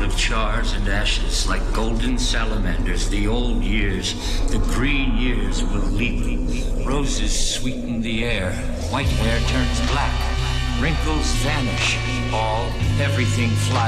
of chars and ashes like golden salamanders. The old years, the green years will leap. Roses sweeten the air. White hair turns black. Wrinkles vanish. Everything flies.